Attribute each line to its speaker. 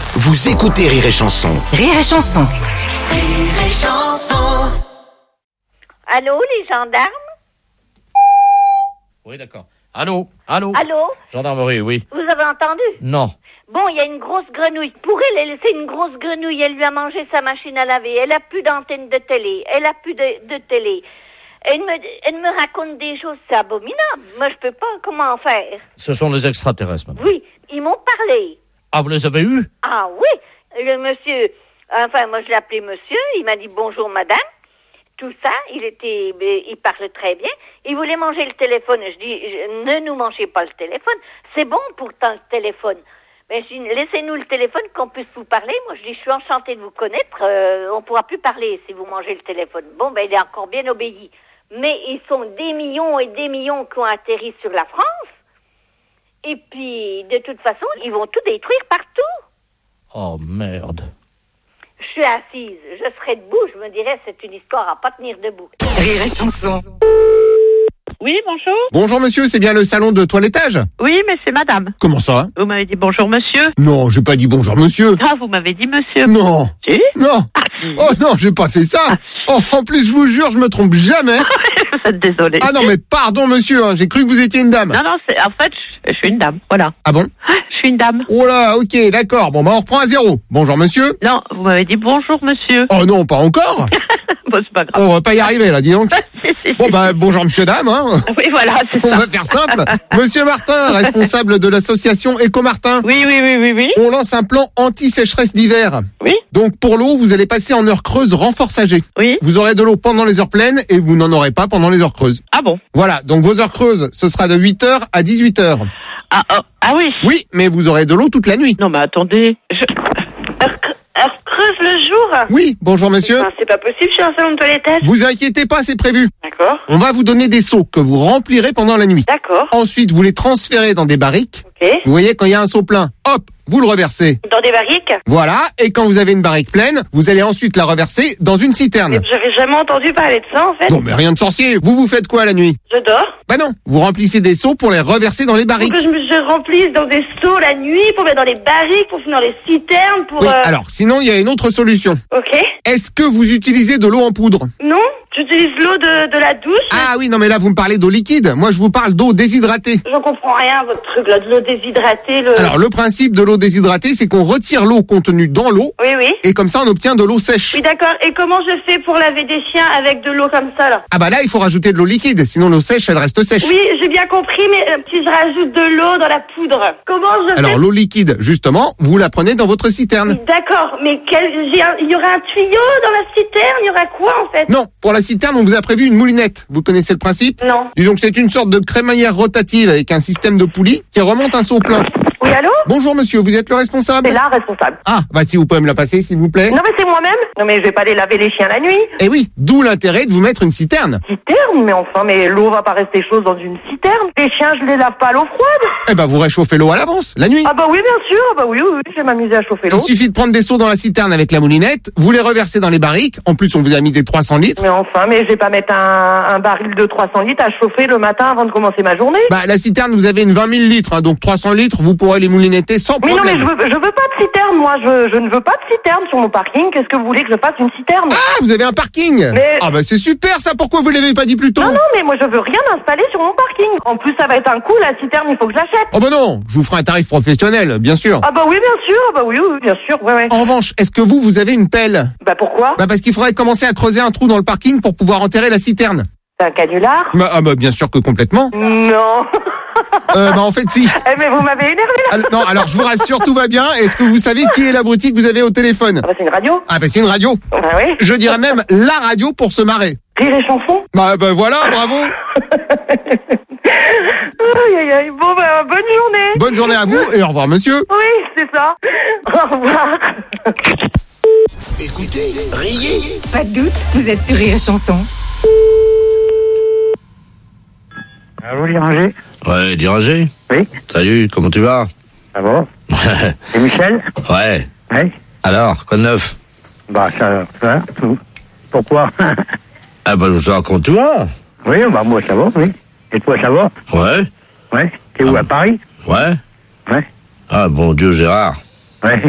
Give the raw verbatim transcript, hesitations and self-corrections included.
Speaker 1: Vous écoutez Rire et Chanson.
Speaker 2: Rire et Chanson.
Speaker 3: Rire et Chanson.
Speaker 4: Allô, les gendarmes?
Speaker 5: Oui, d'accord. Allô? Allô?
Speaker 4: Allô?
Speaker 5: Gendarmerie, oui.
Speaker 4: Vous avez entendu?
Speaker 5: Non.
Speaker 4: Bon, il y a une grosse grenouille. Pour elle, elle c'est une grosse grenouille. Elle lui a mangé sa machine à laver. Elle a plus d'antenne de télé. Elle a plus de, de télé. Elle me, elle me raconte des choses, c'est abominable. Moi, je peux pas. Comment faire?
Speaker 5: Ce sont les extraterrestres, madame.
Speaker 4: Oui, ils m'ont parlé.
Speaker 5: Ah, vous les avez eus?
Speaker 4: Ah oui, le monsieur, enfin, moi, je l'ai appelé monsieur. Il m'a dit bonjour, madame. Tout ça, il était, il parle très bien. Il voulait manger le téléphone. Je dis, je, ne nous mangez pas le téléphone. C'est bon pourtant le téléphone. Mais je dis, laissez-nous le téléphone qu'on puisse vous parler. Moi, je dis, je suis enchantée de vous connaître. Euh, on pourra plus parler si vous mangez le téléphone. Bon, ben, il est encore bien obéi. Mais ils sont des millions et des millions qui ont atterri sur la France. Et puis, de toute façon, ils vont tout détruire partout.
Speaker 5: Oh, merde.
Speaker 4: Je suis assise, je serais debout, je me dirais c'est une histoire à pas tenir debout.
Speaker 2: Rire et Chanson.
Speaker 6: Oui, bonjour.
Speaker 7: Bonjour monsieur, c'est bien le salon de toilettage?
Speaker 6: Oui, mais c'est madame.
Speaker 7: Comment ça?
Speaker 6: Vous m'avez dit bonjour monsieur.
Speaker 7: Non, j'ai pas dit bonjour monsieur.
Speaker 6: Ah, vous m'avez dit monsieur.
Speaker 7: Non.
Speaker 6: Si?
Speaker 7: Non.
Speaker 6: Ah, si.
Speaker 7: Oh non, j'ai pas fait ça. Oh, en plus, je vous jure, je me trompe jamais.
Speaker 6: Vous êtes désolé.
Speaker 7: Ah non, mais pardon monsieur, hein, j'ai cru que vous étiez une dame.
Speaker 6: Non, non, c'est, en fait, je, je suis une dame, voilà.
Speaker 7: Ah bon?
Speaker 6: Je suis une dame.
Speaker 7: Oh là, ok, d'accord. Bon, bah on reprend à zéro. Bonjour monsieur.
Speaker 6: Non, vous m'avez dit bonjour monsieur.
Speaker 7: Oh non, pas encore.
Speaker 6: Bon, c'est pas grave.
Speaker 7: On va pas y arriver là, dis donc.
Speaker 6: Si, si,
Speaker 7: Bon
Speaker 6: si.
Speaker 7: bah bonjour monsieur dame, hein.
Speaker 6: Oui, voilà, c'est
Speaker 7: On
Speaker 6: ça.
Speaker 7: va faire simple. Monsieur Martin, responsable de l'association Éco-Martin.
Speaker 6: Oui, oui, oui, oui, oui.
Speaker 7: On lance un plan anti-sécheresse d'hiver.
Speaker 6: Oui,
Speaker 7: Donc pour l'eau, vous allez passer en heures creuses renforçagées.
Speaker 6: oui.
Speaker 7: Vous aurez de l'eau pendant les heures pleines et vous n'en aurez pas pendant les heures creuses.
Speaker 6: Ah bon?
Speaker 7: Voilà, donc vos heures creuses, ce sera de huit heures à dix-huit heures.
Speaker 6: Ah, ah, ah oui.
Speaker 7: Oui, mais vous aurez de l'eau toute la nuit.
Speaker 6: Non, mais attendez. Je...
Speaker 8: Heure, cre- heure creuse le jour?
Speaker 7: Oui, bonjour monsieur.
Speaker 8: Enfin, c'est pas possible, je suis un salon de toilettage.
Speaker 7: Vous inquiétez pas, c'est prévu.
Speaker 8: D'accord,
Speaker 7: On va vous donner des seaux que vous remplirez pendant la nuit.
Speaker 8: d'accord,
Speaker 7: Ensuite, vous les transférez dans des barriques.
Speaker 8: ok.
Speaker 7: Vous voyez, quand il y a un seau plein, hop, vous le reversez.
Speaker 8: Dans des barriques?
Speaker 7: Voilà, et quand vous avez une barrique pleine, vous allez ensuite la reverser dans une citerne.
Speaker 8: J'avais jamais entendu parler de ça, en fait.
Speaker 7: Non mais rien de sorcier, vous vous faites quoi la nuit?
Speaker 8: Je dors.
Speaker 7: Bah non, vous remplissez des seaux pour les reverser dans les
Speaker 8: Faut
Speaker 7: barriques.
Speaker 8: que je me je remplisse dans des seaux la nuit, pour mettre dans les barriques, pour finir dans les citernes, pour...
Speaker 7: Oui,
Speaker 8: euh,
Speaker 7: alors sinon il y a une autre solution.
Speaker 8: Ok.
Speaker 7: Est-ce que vous utilisez de l'eau en poudre?
Speaker 8: Non, j'utilise l'eau de, de la douche.
Speaker 7: Ah oui, non mais là vous me parlez d'eau liquide, moi je vous parle d'eau déshydratée.
Speaker 8: Je comprends rien, votre truc, là, de l'eau déshydratée, le...
Speaker 7: Alors le principe de l'eau déshydratée, c'est qu'on retire l'eau contenue dans l'eau,
Speaker 8: Oui, oui.
Speaker 7: et comme ça on obtient de l'eau sèche.
Speaker 8: Oui, d'accord. Et comment je fais pour laver des chiens avec de l'eau comme ça, là?
Speaker 7: Ah bah là il faut rajouter de l'eau liquide, sinon l'eau sèche elle reste sèche.
Speaker 8: Oui, j'ai bien compris, mais euh, si je rajoute de l'eau dans la poudre, comment je fais?
Speaker 7: Alors l'eau liquide, justement, vous la prenez dans votre citerne.
Speaker 8: D'accord, mais quel... j'ai un- il y aura un tuyau dans la citerne? Il y aura quoi, en fait?
Speaker 7: Non, pour la citerne on vous a prévu une moulinette, vous connaissez le principe?
Speaker 8: Non.
Speaker 7: Disons que c'est une sorte de crémaillère rotative avec un système de poulie qui remonte un seau plein.
Speaker 8: Oui, allô?
Speaker 7: Bonjour monsieur, vous êtes le responsable?
Speaker 8: C'est là, responsable.
Speaker 7: Ah, bah si vous pouvez me la passer s'il vous plaît.
Speaker 8: Non, mais c'est moi-même. Non, mais je vais pas aller laver les chiens la nuit.
Speaker 7: Eh oui, d'où l'intérêt de vous mettre une citerne.
Speaker 8: Citerne? Mais enfin, mais l'eau va pas rester chaude dans une citerne. Les chiens, je les lave pas à l'eau froide.
Speaker 7: Eh ben vous réchauffez l'eau à l'avance, la nuit.
Speaker 8: Ah bah oui, bien sûr. Ah bah oui, oui, oui, je vais m'amuser à chauffer
Speaker 7: Il
Speaker 8: l'eau.
Speaker 7: suffit de prendre des seaux dans la citerne avec la moulinette, vous les reversez dans les barriques, en plus on vous a mis des trois cents litres.
Speaker 8: Mais enfin, mais je vais pas mettre un, un baril de trois cents litres à chauffer le matin avant de commencer ma journée.
Speaker 7: Bah la citerne vous avez une vingt mille litres, hein, donc trois cents litres, vous pourrez les moulinetter sans
Speaker 8: Mais non,
Speaker 7: problème.
Speaker 8: mais je veux, je veux pas de citerne, moi. Je, je ne veux pas de citerne sur mon parking. Qu'est-ce que vous voulez que je fasse une citerne?
Speaker 7: Ah, vous avez un parking.
Speaker 8: Mais-
Speaker 7: Ah bah c'est super ça, pourquoi vous l'avez pas dit plus tôt?
Speaker 8: Non, non, mais moi je veux rien installer sur mon parking. En plus, ça va être un coup, la citerne, il faut que je l'achète.
Speaker 7: Oh bah non, je vous ferai un tarif professionnel, bien sûr.
Speaker 8: Ah bah oui, bien sûr. Ah bah oui, oui, bien sûr. Ouais, ouais.
Speaker 7: En revanche, est-ce que vous, vous avez une pelle?
Speaker 8: Bah pourquoi?
Speaker 7: Bah parce qu'il faudrait commencer à creuser un trou dans le parking pour pouvoir enterrer la citerne.
Speaker 8: C'est un canular?
Speaker 7: Bah, ah bah bien sûr que complètement.
Speaker 8: Non.
Speaker 7: Euh, bah en fait si.
Speaker 8: Eh, mais vous m'avez énervé là.
Speaker 7: Alors, non, alors je vous rassure, tout va bien. Est-ce que vous savez qui est l'abruti que vous avez au téléphone?
Speaker 8: Ah bah c'est une radio.
Speaker 7: Ah bah c'est une radio.
Speaker 8: Bah oui.
Speaker 7: Je dirais même la radio pour se marrer.
Speaker 8: Rire et chanson.
Speaker 7: Bah, bah voilà, bravo.
Speaker 8: Aïe aïe aïe. Bon bah bonne journée.
Speaker 7: Bonne journée à vous et au revoir monsieur.
Speaker 8: Oui, c'est ça. Au revoir.
Speaker 1: Écoutez, riez.
Speaker 2: Pas de doute, vous êtes sur Rire et Chanson.
Speaker 9: Allô, Diranger?
Speaker 5: Ouais, Diranger.
Speaker 9: Oui,
Speaker 5: Salut, comment tu vas?
Speaker 9: ça va? C'est Michel?
Speaker 5: Ouais.
Speaker 9: Oui.
Speaker 5: Alors, quoi de neuf?
Speaker 9: Bah, ça, ça, tout. Pourquoi?
Speaker 5: Ah bah, je veux savoir comment tu vas.
Speaker 9: Oui, bah, moi, ça va, oui. Et toi, ça va?
Speaker 5: Ouais.
Speaker 9: Ouais. T'es où, à Paris?
Speaker 5: Ouais.
Speaker 9: Ouais.
Speaker 5: Ah, bon Dieu, Gérard.
Speaker 9: Ouais.